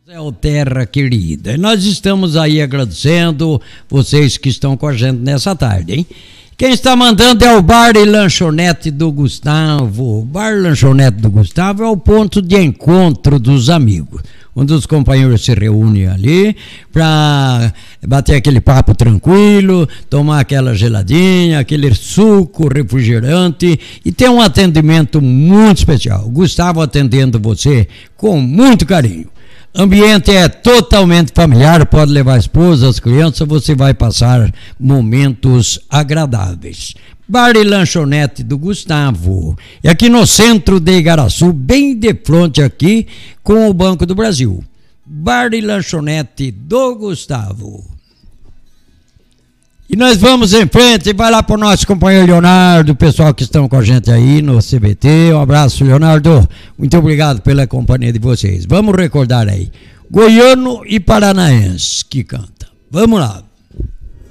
É o Terra Querida. E nós estamos aí agradecendo vocês que estão com a gente nessa tarde, hein? Quem está mandando é o Bar e Lanchonete do Gustavo. O Bar e Lanchonete do Gustavo é o ponto de encontro dos amigos, onde os companheiros se reúnem ali para bater aquele papo tranquilo, tomar aquela geladinha, aquele suco, refrigerante e ter um atendimento muito especial. O Gustavo atendendo você com muito carinho. Ambiente é totalmente familiar, pode levar a esposa, as crianças, você vai passar momentos agradáveis. Bar e Lanchonete do Gustavo. E aqui no centro de Igaraçu, bem de frente aqui com o Banco do Brasil. Bar e Lanchonete do Gustavo. E nós vamos em frente, vai lá para o nosso companheiro Leonardo, o pessoal que estão com a gente aí no CBT. Um abraço, Leonardo. Muito obrigado pela companhia de vocês. Vamos recordar aí. Goiano e Paranaense que canta. Vamos lá.